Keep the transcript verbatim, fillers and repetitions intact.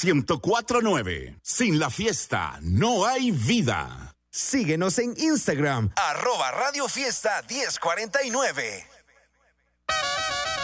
ciento cuatro punto nueve. Sin la fiesta no hay vida. Síguenos en Instagram. Arroba Radio Fiesta diez cuarenta y nueve.